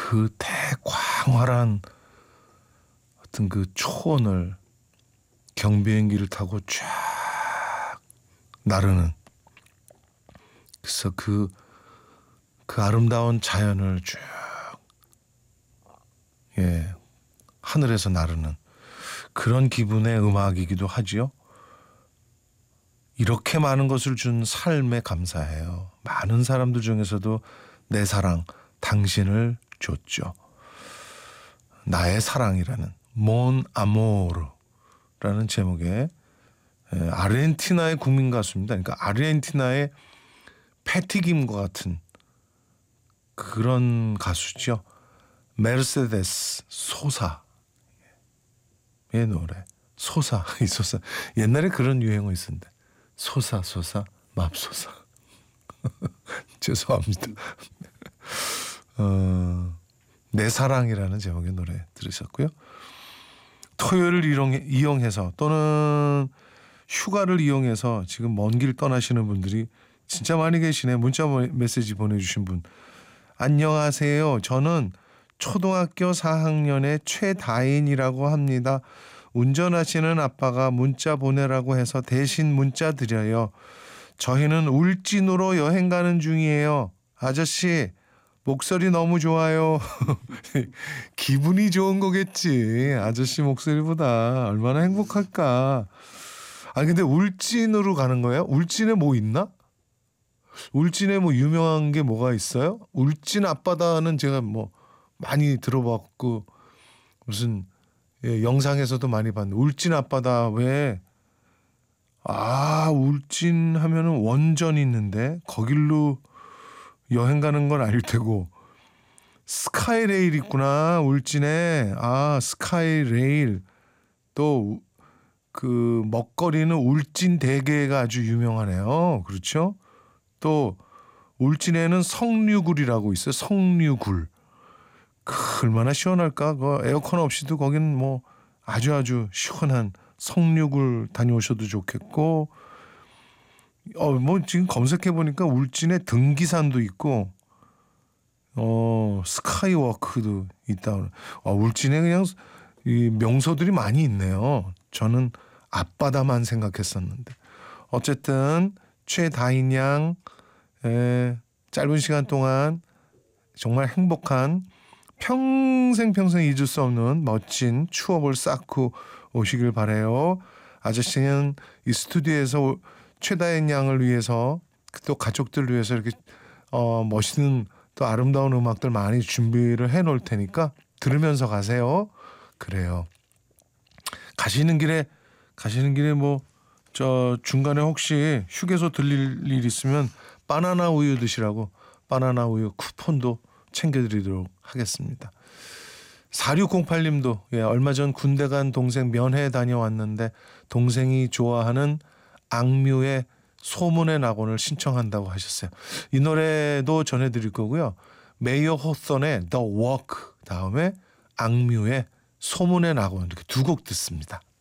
그 대광활한 어떤 그 초원을 경비행기를 타고 쫙 나르는, 그래서 그 아름다운 자연을 쭉 하늘에서 나르는 그런 기분의 음악이기도 하지요. 이렇게 많은 것을 준 삶에 감사해요. 많은 사람들 중에서도 내 사랑, 당신을 줬죠. 나의 사랑이라는 몬 아모르라는 제목의 아르헨티나의 국민 가수입니다. 그러니까 아르헨티나의 패티김과 같은 그런 가수죠. 메르세데스 소사의 노래. 소사, 이 소사. 옛날에 그런 유행어 있었는데. 소사 맙소사. 죄송합니다. 내 사랑이라는 제목의 노래 들으셨고요. 토요일을 이용해서 또는 휴가를 이용해서 지금 먼 길 떠나시는 분들이 진짜 많이 계시네. 문자 메시지 보내주신 분. 안녕하세요. 저는 초등학교 4학년의 최다인이라고 합니다. 운전하시는 아빠가 문자 보내라고 해서 대신 문자 드려요. 저희는 울진으로 여행 가는 중이에요. 아저씨 목소리 너무 좋아요. 기분이 좋은 거겠지. 아저씨 목소리보다 얼마나 행복할까. 근데 울진으로 가는 거예요? 울진에 뭐 있나? 울진에 뭐 유명한 게 뭐가 있어요? 울진 앞바다는 제가 뭐 많이 들어봤고 무슨 영상에서도 많이 봤는데 울진 앞바다 왜 울진 하면은 원전이 있는데 거길로 여행 가는 건 아닐 테고 스카이레일 있구나 울진에. 스카이레일. 또 그 먹거리는 울진 대게가 아주 유명하네요. 그렇죠? 또 울진에는 성류굴이라고 있어요. 성류굴. 얼마나 시원할까? 그 에어컨 없이도 거기는 뭐 아주 시원한 성류굴 다녀오셔도 좋겠고, 뭐 지금 검색해 보니까 울진에 등기산도 있고, 스카이워크도 있다. 울진에 그냥 이 명소들이 많이 있네요. 저는 앞바다만 생각했었는데. 어쨌든 최다인 양 짧은 시간 동안 정말 행복한 평생 잊을 수 없는 멋진 추억을 쌓고 오시길 바라요. 아저씨는 이 스튜디오에서 최다인 양을 위해서 또 가족들을 위해서 이렇게 멋있는 또 아름다운 음악들 많이 준비를 해놓을 테니까 들으면서 가세요. 그래요. 가시는 길에 뭐 저 중간에 혹시 휴게소 들릴 일 있으면 바나나 우유 드시라고 바나나 우유 쿠폰도 챙겨드리도록 하겠습니다. 4608님도 얼마 전 군대 간 동생 면회 다녀왔는데 동생이 좋아하는 악뮤의 소문의 낙원을 신청한다고 하셨어요. 이 노래도 전해드릴 거고요. 메이어 호선의 The Walk 다음에 악뮤의 소문의 낙원 이렇게 두 곡 듣습니다.